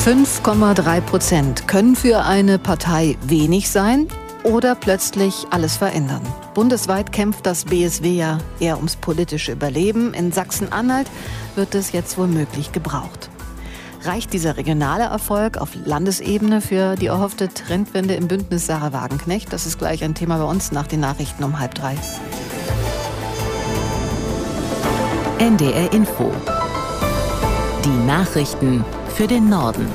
5,3% können für eine Partei wenig sein oder plötzlich alles verändern. Bundesweit kämpft das BSW ja eher ums politische Überleben. In Sachsen-Anhalt wird es jetzt womöglich gebraucht. Reicht dieser regionale Erfolg auf Landesebene für die erhoffte Trendwende im Bündnis Sarah Wagenknecht? Das ist gleich ein Thema bei uns nach den Nachrichten um 2:30. NDR Info. Die Nachrichten für den Norden.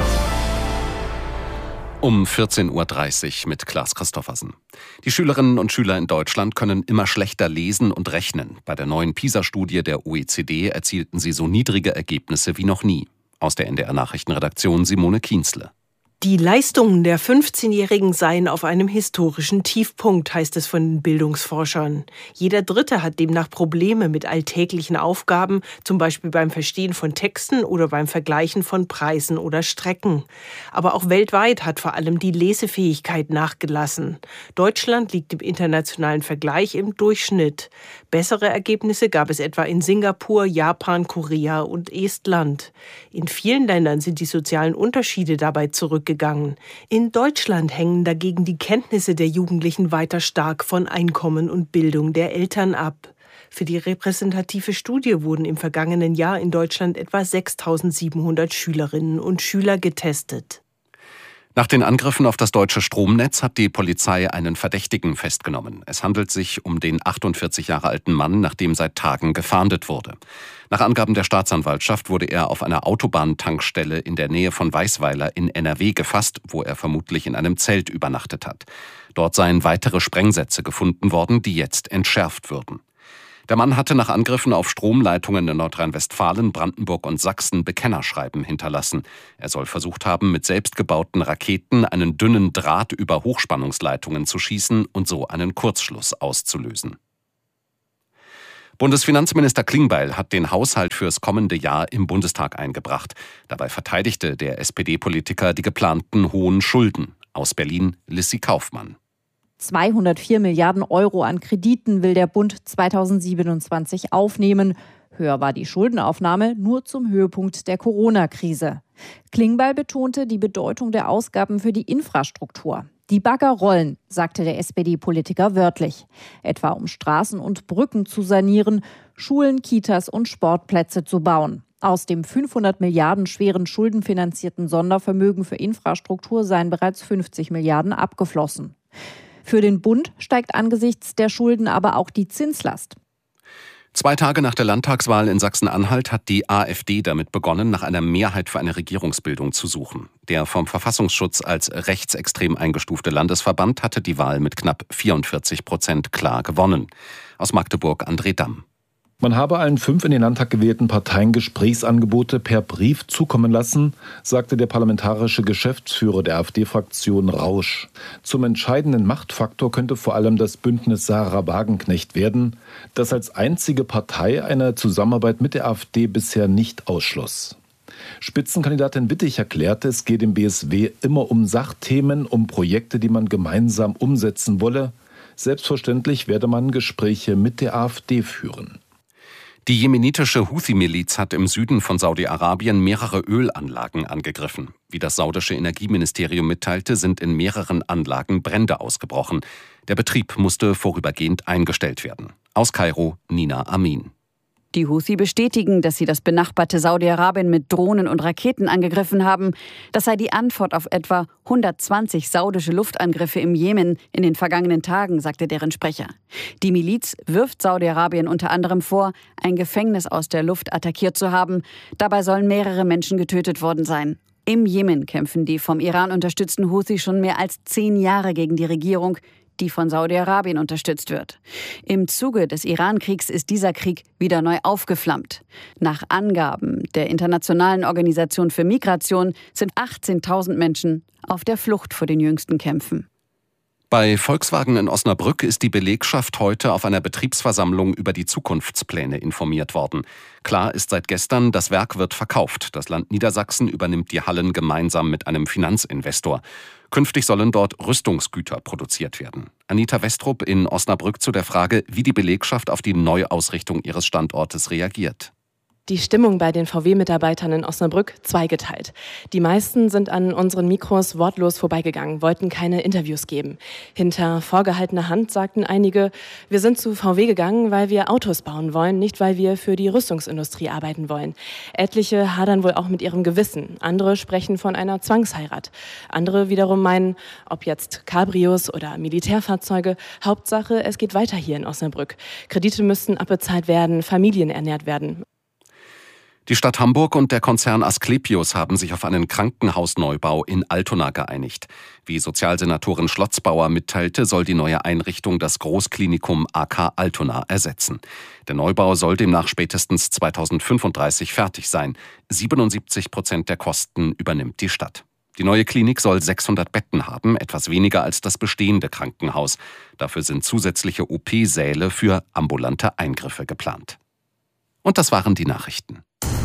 Um 14:30 Uhr mit Klaas Christoffersen. Die Schülerinnen und Schüler in Deutschland können immer schlechter lesen und rechnen. Bei der neuen PISA-Studie der OECD erzielten sie so niedrige Ergebnisse wie noch nie. Aus der NDR-Nachrichtenredaktion Simone Kienzle. Die Leistungen der 15-Jährigen seien auf einem historischen Tiefpunkt, heißt es von den Bildungsforschern. Jeder Dritte hat demnach Probleme mit alltäglichen Aufgaben, zum Beispiel beim Verstehen von Texten oder beim Vergleichen von Preisen oder Strecken. Aber auch weltweit hat vor allem die Lesefähigkeit nachgelassen. Deutschland liegt im internationalen Vergleich im Durchschnitt. Bessere Ergebnisse gab es etwa in Singapur, Japan, Korea und Estland. In vielen Ländern sind die sozialen Unterschiede dabei zurückgegangen. In Deutschland hängen dagegen die Kenntnisse der Jugendlichen weiter stark von Einkommen und Bildung der Eltern ab. Für die repräsentative Studie wurden im vergangenen Jahr in Deutschland etwa 6.700 Schülerinnen und Schüler getestet. Nach den Angriffen auf das deutsche Stromnetz hat die Polizei einen Verdächtigen festgenommen. Es handelt sich um den 48 Jahre alten Mann, nach dem seit Tagen gefahndet wurde. Nach Angaben der Staatsanwaltschaft wurde er auf einer Autobahntankstelle in der Nähe von Weißweiler in NRW gefasst, wo er vermutlich in einem Zelt übernachtet hat. Dort seien weitere Sprengsätze gefunden worden, die jetzt entschärft würden. Der Mann hatte nach Angriffen auf Stromleitungen in Nordrhein-Westfalen, Brandenburg und Sachsen Bekennerschreiben hinterlassen. Er soll versucht haben, mit selbstgebauten Raketen einen dünnen Draht über Hochspannungsleitungen zu schießen und so einen Kurzschluss auszulösen. Bundesfinanzminister Klingbeil hat den Haushalt fürs kommende Jahr im Bundestag eingebracht. Dabei verteidigte der SPD-Politiker die geplanten hohen Schulden. Aus Berlin Lissy Kaufmann. 204 Milliarden Euro an Krediten will der Bund 2027 aufnehmen. Höher war die Schuldenaufnahme nur zum Höhepunkt der Corona-Krise. Klingbeil betonte die Bedeutung der Ausgaben für die Infrastruktur. Die Bagger rollen, sagte der SPD-Politiker wörtlich. Etwa um Straßen und Brücken zu sanieren, Schulen, Kitas und Sportplätze zu bauen. Aus dem 500 Milliarden schweren schuldenfinanzierten Sondervermögen für Infrastruktur seien bereits 50 Milliarden abgeflossen. Für den Bund steigt angesichts der Schulden aber auch die Zinslast. 2 Tage nach der Landtagswahl in Sachsen-Anhalt hat die AfD damit begonnen, nach einer Mehrheit für eine Regierungsbildung zu suchen. Der vom Verfassungsschutz als rechtsextrem eingestufte Landesverband hatte die Wahl mit knapp 44% klar gewonnen. Aus Magdeburg André Damm. Man habe allen 5 in den Landtag gewählten Parteien Gesprächsangebote per Brief zukommen lassen, sagte der parlamentarische Geschäftsführer der AfD-Fraktion Rausch. Zum entscheidenden Machtfaktor könnte vor allem das Bündnis Sarah Wagenknecht werden, das als einzige Partei eine Zusammenarbeit mit der AfD bisher nicht ausschloss. Spitzenkandidatin Wittig erklärte, es geht im BSW immer um Sachthemen, um Projekte, die man gemeinsam umsetzen wolle. Selbstverständlich werde man Gespräche mit der AfD führen. Die jemenitische Houthi-Miliz hat im Süden von Saudi-Arabien mehrere Ölanlagen angegriffen. Wie das saudische Energieministerium mitteilte, sind in mehreren Anlagen Brände ausgebrochen. Der Betrieb musste vorübergehend eingestellt werden. Aus Kairo Nina Amin. Die Houthi bestätigen, dass sie das benachbarte Saudi-Arabien mit Drohnen und Raketen angegriffen haben. Das sei die Antwort auf etwa 120 saudische Luftangriffe im Jemen in den vergangenen Tagen, sagte deren Sprecher. Die Miliz wirft Saudi-Arabien unter anderem vor, ein Gefängnis aus der Luft attackiert zu haben. Dabei sollen mehrere Menschen getötet worden sein. Im Jemen kämpfen die vom Iran unterstützten Houthi schon mehr als 10 Jahre gegen die Regierung, die von Saudi-Arabien unterstützt wird. Im Zuge des Iran-Kriegs ist dieser Krieg wieder neu aufgeflammt. Nach Angaben der Internationalen Organisation für Migration sind 18.000 Menschen auf der Flucht vor den jüngsten Kämpfen. Bei Volkswagen in Osnabrück ist die Belegschaft heute auf einer Betriebsversammlung über die Zukunftspläne informiert worden. Klar ist seit gestern, das Werk wird verkauft. Das Land Niedersachsen übernimmt die Hallen gemeinsam mit einem Finanzinvestor. Künftig sollen dort Rüstungsgüter produziert werden. Anita Westrup in Osnabrück zu der Frage, wie die Belegschaft auf die Neuausrichtung ihres Standortes reagiert. Die Stimmung bei den VW-Mitarbeitern in Osnabrück zweigeteilt. Die meisten sind an unseren Mikros wortlos vorbeigegangen, wollten keine Interviews geben. Hinter vorgehaltener Hand sagten einige, wir sind zu VW gegangen, weil wir Autos bauen wollen, nicht weil wir für die Rüstungsindustrie arbeiten wollen. Etliche hadern wohl auch mit ihrem Gewissen. Andere sprechen von einer Zwangsheirat. Andere wiederum meinen, ob jetzt Cabrios oder Militärfahrzeuge, Hauptsache, es geht weiter hier in Osnabrück. Kredite müssten abbezahlt werden, Familien ernährt werden. Die Stadt Hamburg und der Konzern Asklepios haben sich auf einen Krankenhausneubau in Altona geeinigt. Wie Sozialsenatorin Schlotzbauer mitteilte, soll die neue Einrichtung das Großklinikum AK Altona ersetzen. Der Neubau soll demnach spätestens 2035 fertig sein. 77% der Kosten übernimmt die Stadt. Die neue Klinik soll 600 Betten haben, etwas weniger als das bestehende Krankenhaus. Dafür sind zusätzliche OP-Säle für ambulante Eingriffe geplant. Und das waren die Nachrichten.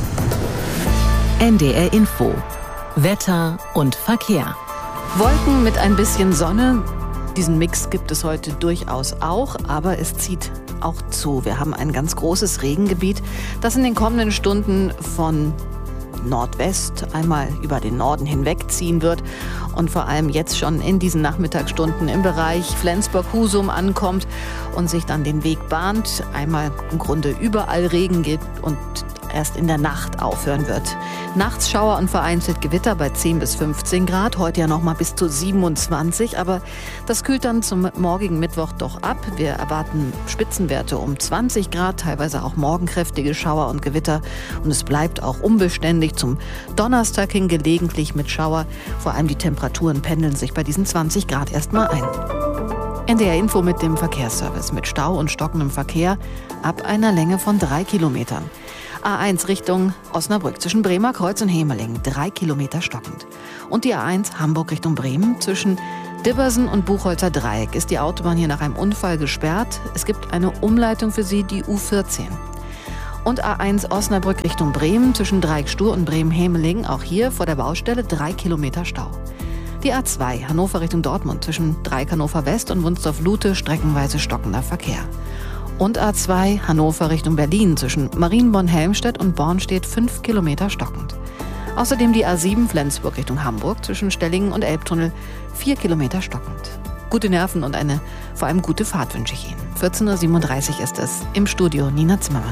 NDR Info. Wetter und Verkehr. Wolken mit ein bisschen Sonne. Diesen Mix gibt es heute durchaus auch, aber es zieht auch zu. Wir haben ein ganz großes Regengebiet, das in den kommenden Stunden von Nordwest einmal über den Norden hinwegziehen wird und vor allem jetzt schon in diesen Nachmittagsstunden im Bereich Flensburg-Husum ankommt und sich dann den Weg bahnt. Einmal im Grunde überall Regen geht und erst in der Nacht aufhören wird. Nachts Schauer und vereinzelt Gewitter bei 10 bis 15 Grad, heute ja noch mal bis zu 27, aber das kühlt dann zum morgigen Mittwoch doch ab. Wir erwarten Spitzenwerte um 20 Grad, teilweise auch morgenkräftige Schauer und Gewitter und es bleibt auch unbeständig zum Donnerstag hin gelegentlich mit Schauer. Vor allem die Temperaturen pendeln sich bei diesen 20 Grad erstmal ein. NDR Info mit dem Verkehrsservice mit Stau und stockendem Verkehr ab einer Länge von 3 Kilometern. A1 Richtung Osnabrück zwischen Bremer Kreuz und Hemeling, 3 Kilometer stockend. Und die A1 Hamburg Richtung Bremen zwischen Dibbersen und Buchholzer Dreieck ist die Autobahn hier nach einem Unfall gesperrt. Es gibt eine Umleitung für Sie, die U14. Und A1 Osnabrück Richtung Bremen zwischen Dreieck-Stur und Bremen-Hemeling, auch hier vor der Baustelle 3 Kilometer Stau. Die A2 Hannover Richtung Dortmund zwischen Dreieck Hannover West und Wunsdorf-Lute streckenweise stockender Verkehr. Und A2 Hannover Richtung Berlin zwischen Marienborn-Helmstedt und Bornstedt 5 Kilometer stockend. Außerdem die A7 Flensburg Richtung Hamburg zwischen Stellingen und Elbtunnel 4 Kilometer stockend. Gute Nerven und eine vor allem gute Fahrt wünsche ich Ihnen. 14.37 Uhr ist es. Im Studio Nina Zimmermann.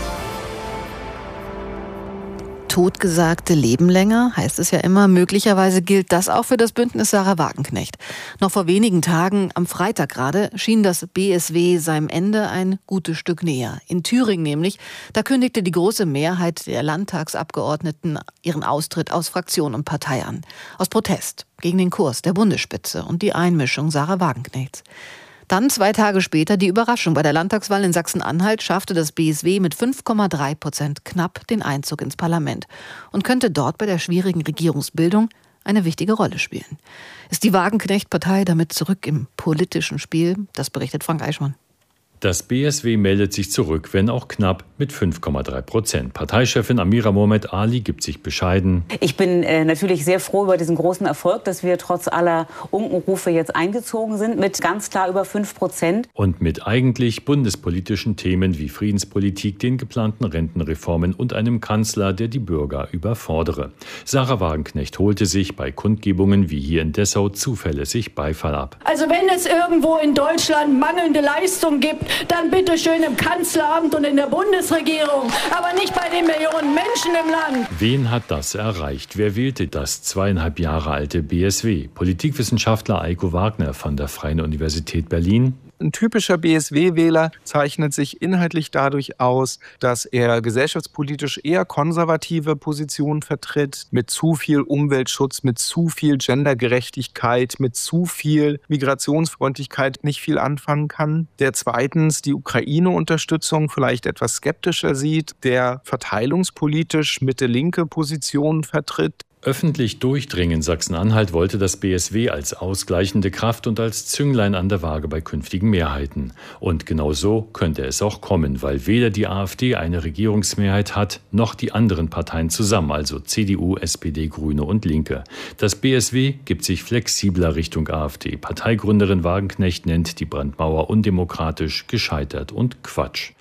Totgesagte leben länger, heißt es ja immer. Möglicherweise gilt das auch für das Bündnis Sahra Wagenknecht. Noch vor wenigen Tagen, am Freitag gerade, schien das BSW seinem Ende ein gutes Stück näher. In Thüringen nämlich, da kündigte die große Mehrheit der Landtagsabgeordneten ihren Austritt aus Fraktion und Partei an. Aus Protest gegen den Kurs der Bundesspitze und die Einmischung Sahra Wagenknechts. Dann 2 Tage später die Überraschung. Bei der Landtagswahl in Sachsen-Anhalt schaffte das BSW mit 5,3% knapp den Einzug ins Parlament und könnte dort bei der schwierigen Regierungsbildung eine wichtige Rolle spielen. Ist die Wagenknecht-Partei damit zurück im politischen Spiel? Das berichtet Frank Eichmann. Das BSW meldet sich zurück, wenn auch knapp, mit 5,3%. Parteichefin Amira Mohamed Ali gibt sich bescheiden. Ich bin natürlich sehr froh über diesen großen Erfolg, dass wir trotz aller Unkenrufe jetzt eingezogen sind, mit ganz klar über 5%. Und mit eigentlich bundespolitischen Themen wie Friedenspolitik, den geplanten Rentenreformen und einem Kanzler, der die Bürger überfordere. Sahra Wagenknecht holte sich bei Kundgebungen wie hier in Dessau zuverlässig Beifall ab. Also wenn es irgendwo in Deutschland mangelnde Leistung gibt, dann bitte schön im Kanzleramt und in der Bundesregierung, aber nicht bei den Millionen Menschen im Land. Wen hat das erreicht? Wer wählte das 2,5 Jahre alte BSW? Politikwissenschaftler Eiko Wagner von der Freien Universität Berlin. Ein typischer BSW-Wähler zeichnet sich inhaltlich dadurch aus, dass er gesellschaftspolitisch eher konservative Positionen vertritt, mit zu viel Umweltschutz, mit zu viel Gendergerechtigkeit, mit zu viel Migrationsfreundlichkeit nicht viel anfangen kann. Der zweitens die Ukraine-Unterstützung vielleicht etwas skeptischer sieht, der verteilungspolitisch Mitte-linke Positionen vertritt. Öffentlich durchdringen. Sachsen-Anhalt wollte das BSW als ausgleichende Kraft und als Zünglein an der Waage bei künftigen Mehrheiten. Und genau so könnte es auch kommen, weil weder die AfD eine Regierungsmehrheit hat, noch die anderen Parteien zusammen, also CDU, SPD, Grüne und Linke. Das BSW gibt sich flexibler Richtung AfD. Parteigründerin Wagenknecht nennt die Brandmauer undemokratisch, gescheitert und Quatsch.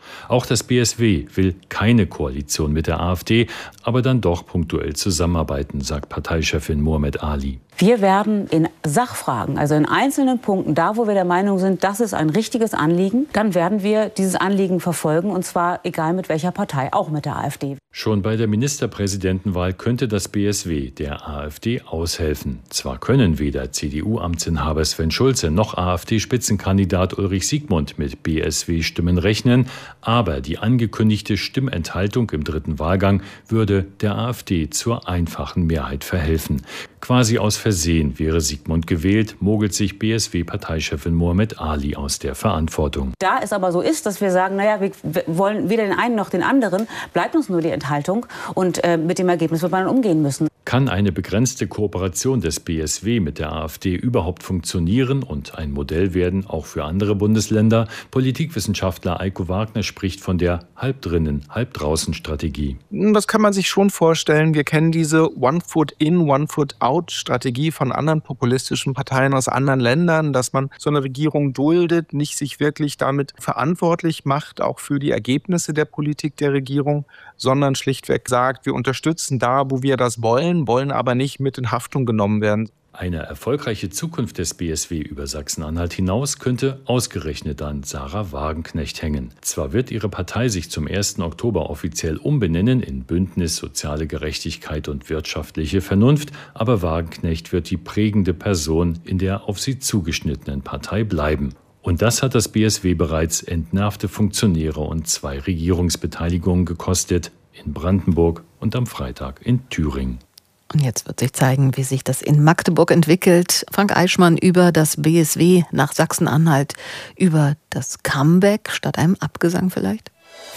Auch das BSW will keine Koalition mit der AfD, aber dann doch punktuell zusammenarbeiten, sagt Parteichefin Muhammad Ali. Wir werden in Sachfragen, also in einzelnen Punkten, da wo wir der Meinung sind, das ist ein richtiges Anliegen, dann werden wir dieses Anliegen verfolgen, und zwar egal mit welcher Partei, auch mit der AfD. Schon bei der Ministerpräsidentenwahl könnte das BSW der AfD aushelfen. Zwar können weder CDU-Amtsinhaber Sven Schulze noch AfD-Spitzenkandidat Ulrich Siegmund mit BSW-Stimmen rechnen, aber die angekündigte Stimmenthaltung im dritten Wahlgang würde der AfD zur einfachen Mehrheit verhelfen. Quasi aus Versehen wäre Siegmund gewählt, mogelt sich BSW-Parteichefin Muhammad Ali aus der Verantwortung. Da es aber so ist, dass wir sagen, wir wollen weder den einen noch den anderen, bleibt uns nur die Enthaltung, und mit dem Ergebnis wird man dann umgehen müssen. Kann eine begrenzte Kooperation des BSW mit der AfD überhaupt funktionieren und ein Modell werden, auch für andere Bundesländer? Politikwissenschaftler Eiko Wagner spricht von der Halbdrinnen, Halbdraußen-Strategie. Das kann man sich schon vorstellen. Wir kennen diese One-Foot-In, One-Foot-Out-Strategie von anderen populistischen Parteien aus anderen Ländern, dass man so eine Regierung duldet, nicht sich wirklich damit verantwortlich macht, auch für die Ergebnisse der Politik der Regierung, sondern schlichtweg sagt, wir unterstützen da, wo wir das wollen aber nicht mit in Haftung genommen werden. Eine erfolgreiche Zukunft des BSW über Sachsen-Anhalt hinaus könnte ausgerechnet an Sarah Wagenknecht hängen. Zwar wird ihre Partei sich zum 1. Oktober offiziell umbenennen in Bündnis Soziale Gerechtigkeit und wirtschaftliche Vernunft, aber Wagenknecht wird die prägende Person in der auf sie zugeschnittenen Partei bleiben. Und das hat das BSW bereits entnervte Funktionäre und 2 Regierungsbeteiligungen gekostet, in Brandenburg und am Freitag in Thüringen. Und jetzt wird sich zeigen, wie sich das in Magdeburg entwickelt. Frank Eichmann über das BSW nach Sachsen-Anhalt, über das Comeback statt einem Abgesang vielleicht?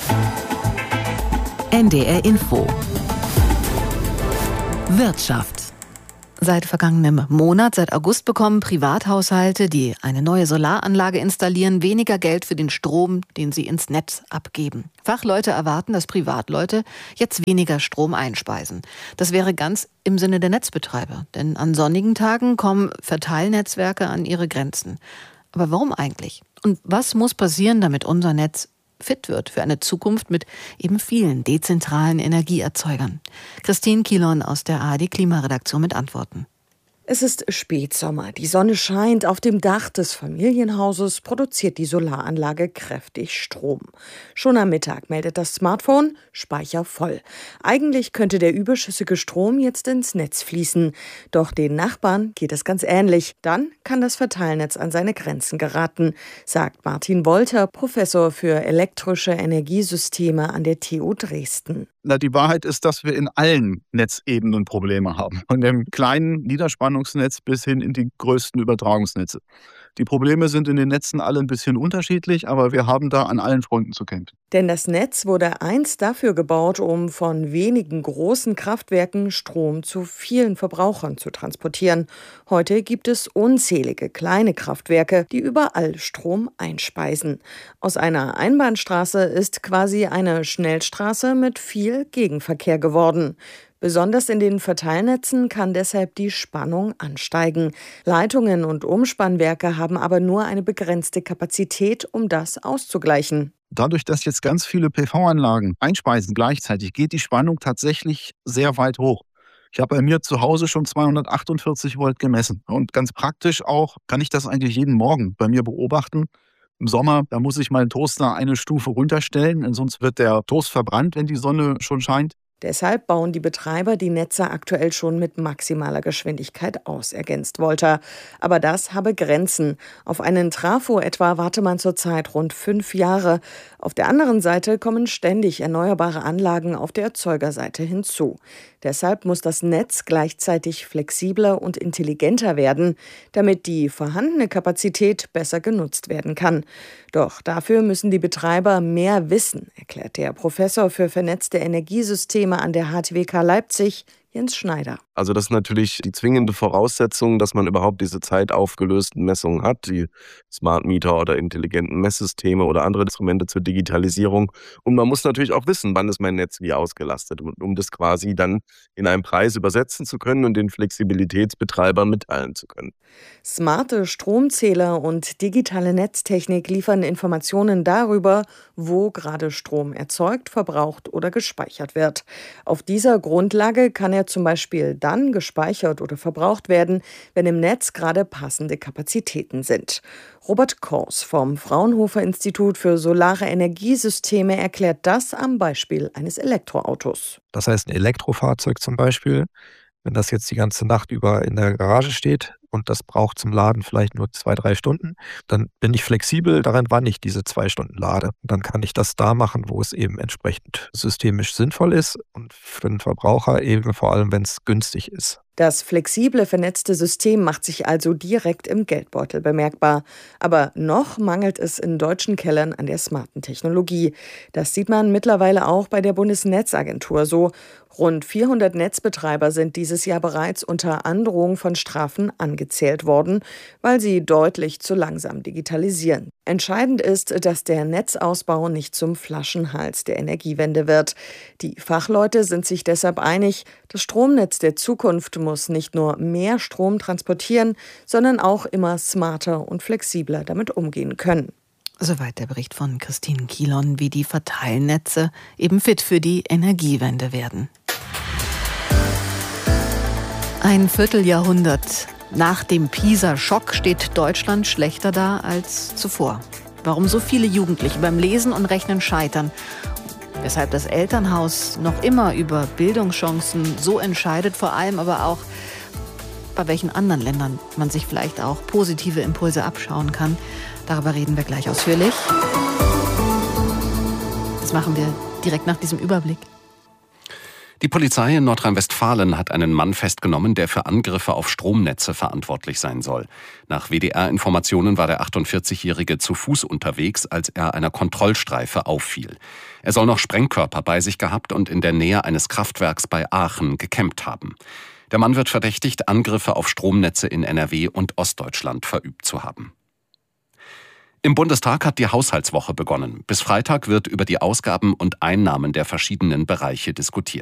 NDR Info. Wirtschaft. Seit vergangenem Monat, seit August, bekommen Privathaushalte, die eine neue Solaranlage installieren, weniger Geld für den Strom, den sie ins Netz abgeben. Fachleute erwarten, dass Privatleute jetzt weniger Strom einspeisen. Das wäre ganz im Sinne der Netzbetreiber, denn an sonnigen Tagen kommen Verteilnetzwerke an ihre Grenzen. Aber warum eigentlich? Und was muss passieren, damit unser Netz fit wird für eine Zukunft mit eben vielen dezentralen Energieerzeugern? Christine Kielon aus der ARD-Klimaredaktion mit Antworten. Es ist Spätsommer, die Sonne scheint, auf dem Dach des Familienhauses produziert die Solaranlage kräftig Strom. Schon am Mittag meldet das Smartphone, Speicher voll. Eigentlich könnte der überschüssige Strom jetzt ins Netz fließen. Doch den Nachbarn geht es ganz ähnlich. Dann kann das Verteilnetz an seine Grenzen geraten, sagt Martin Wolter, Professor für elektrische Energiesysteme an der TU Dresden. Die Wahrheit ist, dass wir in allen Netzebenen Probleme haben. Von dem kleinen Niederspannungsnetz bis hin in die größten Übertragungsnetze. Die Probleme sind in den Netzen alle ein bisschen unterschiedlich, aber wir haben da an allen Fronten zu kämpfen. Denn das Netz wurde einst dafür gebaut, um von wenigen großen Kraftwerken Strom zu vielen Verbrauchern zu transportieren. Heute gibt es unzählige kleine Kraftwerke, die überall Strom einspeisen. Aus einer Einbahnstraße ist quasi eine Schnellstraße mit viel Gegenverkehr geworden. Besonders in den Verteilnetzen kann deshalb die Spannung ansteigen. Leitungen und Umspannwerke haben aber nur eine begrenzte Kapazität, um das auszugleichen. Dadurch, dass jetzt ganz viele PV-Anlagen einspeisen gleichzeitig, geht die Spannung tatsächlich sehr weit hoch. Ich habe bei mir zu Hause schon 248 Volt gemessen. Und ganz praktisch auch kann ich das eigentlich jeden Morgen bei mir beobachten. Im Sommer, da muss ich meinen Toaster eine Stufe runterstellen, sonst wird der Toast verbrannt, wenn die Sonne schon scheint. Deshalb bauen die Betreiber die Netze aktuell schon mit maximaler Geschwindigkeit aus, ergänzt Wolter. Aber das habe Grenzen. Auf einen Trafo etwa warte man zurzeit rund 5 Jahre. Auf der anderen Seite kommen ständig erneuerbare Anlagen auf der Erzeugerseite hinzu. Deshalb muss das Netz gleichzeitig flexibler und intelligenter werden, damit die vorhandene Kapazität besser genutzt werden kann. Doch dafür müssen die Betreiber mehr wissen, erklärt der Professor für vernetzte Energiesysteme an der HTWK Leipzig, Jens Schneider. Also das ist natürlich die zwingende Voraussetzung, dass man überhaupt diese zeitaufgelösten Messungen hat, die Smart Meter oder intelligenten Messsysteme oder andere Instrumente zur Digitalisierung. Und man muss natürlich auch wissen, wann ist mein Netz wie ausgelastet, um das quasi dann in einen Preis übersetzen zu können und den Flexibilitätsbetreibern mitteilen zu können. Smarte Stromzähler und digitale Netztechnik liefern Informationen darüber, wo gerade Strom erzeugt, verbraucht oder gespeichert wird. Auf dieser Grundlage kann er zum Beispiel dann gespeichert oder verbraucht werden, wenn im Netz gerade passende Kapazitäten sind. Robert Kors vom Fraunhofer Institut für Solare Energiesysteme erklärt das am Beispiel eines Elektroautos. Das heißt, ein Elektrofahrzeug zum Beispiel, wenn das jetzt die ganze Nacht über in der Garage steht und das braucht zum Laden vielleicht nur 2-3 Stunden, dann bin ich flexibel darin, wann ich diese 2 Stunden lade. Dann kann ich das da machen, wo es eben entsprechend systemisch sinnvoll ist und für den Verbraucher eben vor allem, wenn es günstig ist. Das flexible, vernetzte System macht sich also direkt im Geldbeutel bemerkbar. Aber noch mangelt es in deutschen Kellern an der smarten Technologie. Das sieht man mittlerweile auch bei der Bundesnetzagentur so. Rund 400 Netzbetreiber sind dieses Jahr bereits unter Androhung von Strafen angezählt worden, weil sie deutlich zu langsam digitalisieren. Entscheidend ist, dass der Netzausbau nicht zum Flaschenhals der Energiewende wird. Die Fachleute sind sich deshalb einig, das Stromnetz der Zukunft muss nicht nur mehr Strom transportieren, sondern auch immer smarter und flexibler damit umgehen können. Soweit der Bericht von Christine Kielon, wie die Verteilnetze eben fit für die Energiewende werden. Ein Vierteljahrhundert nach dem Pisa-Schock steht Deutschland schlechter da als zuvor. Warum so viele Jugendliche beim Lesen und Rechnen scheitern? Weshalb das Elternhaus noch immer über Bildungschancen so entscheidet, vor allem aber auch, bei welchen anderen Ländern man sich vielleicht auch positive Impulse abschauen kann. Darüber reden wir gleich ausführlich. Das machen wir direkt nach diesem Überblick. Die Polizei in Nordrhein-Westfalen hat einen Mann festgenommen, der für Angriffe auf Stromnetze verantwortlich sein soll. Nach WDR-Informationen war der 48-Jährige zu Fuß unterwegs, als er einer Kontrollstreife auffiel. Er soll noch Sprengkörper bei sich gehabt und in der Nähe eines Kraftwerks bei Aachen gecampt haben. Der Mann wird verdächtigt, Angriffe auf Stromnetze in NRW und Ostdeutschland verübt zu haben. Im Bundestag hat die Haushaltswoche begonnen. Bis Freitag wird über die Ausgaben und Einnahmen der verschiedenen Bereiche diskutiert.